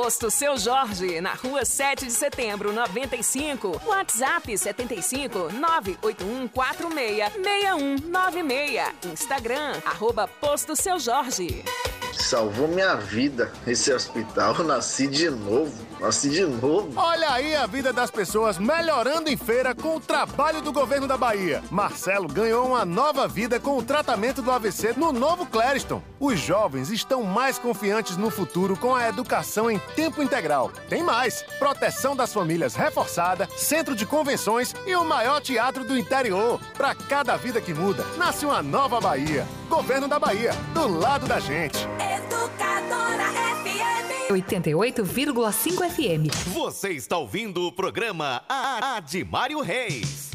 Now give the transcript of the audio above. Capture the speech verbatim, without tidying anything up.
Posto Seu Jorge, na rua sete de setembro, noventa e cinco. WhatsApp setenta e cinco, nove oito um quatro seis, seis um nove seis. Instagram, arroba Posto Seu Jorge. Salvou minha vida esse hospital. Eu nasci de novo. Nasci de novo. Olha aí a vida das pessoas melhorando em feira com o trabalho do governo da Bahia. Marcelo ganhou uma nova vida com o tratamento do A V C no novo Clériston. Os jovens estão mais confiantes no futuro com a educação em tempo integral. Tem mais: proteção das famílias reforçada, centro de convenções e o maior teatro do interior. Para cada vida que muda, nasce uma nova Bahia. Governo da Bahia, do lado da gente. Educadora F M oitenta e oito vírgula cinco F M. Você está ouvindo o programa A, A de Mário Reis.